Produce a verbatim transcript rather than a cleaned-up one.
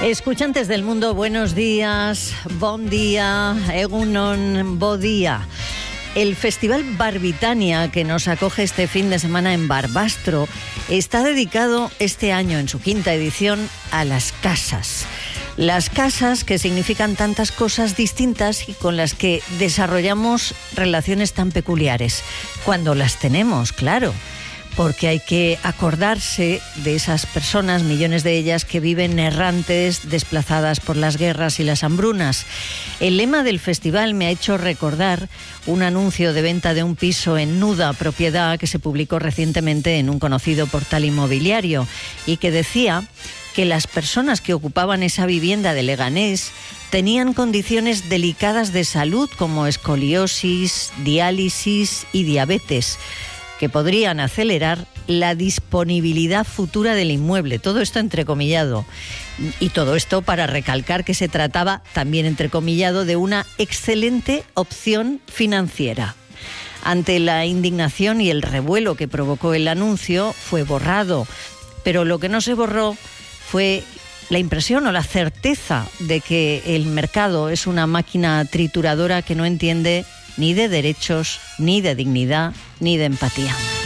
Escuchantes del mundo, buenos días, bon día, egunon, bo día. El Festival Barbitania, que nos acoge este fin de semana en Barbastro, está dedicado este año, en su quinta edición, a las casas. Las casas que significan tantas cosas distintas y con las que desarrollamos relaciones tan peculiares. Cuando las tenemos, claro. Porque hay que acordarse de esas personas, millones de ellas, que viven errantes, desplazadas por las guerras y las hambrunas. El lema del festival me ha hecho recordar un anuncio de venta de un piso en Nuda, propiedad que se publicó recientemente en un conocido portal inmobiliario y que decía que las personas que ocupaban esa vivienda de Leganés tenían condiciones delicadas de salud como escoliosis, diálisis y diabetes, que podrían acelerar la disponibilidad futura del inmueble. Todo esto entrecomillado. Y todo esto para recalcar que se trataba, también entrecomillado, de una excelente opción financiera. Ante la indignación y el revuelo que provocó el anuncio, fue borrado. Pero lo que no se borró fue la impresión o la certeza de que el mercado es una máquina trituradora que no entiende ni de derechos, ni de dignidad, ni de empatía.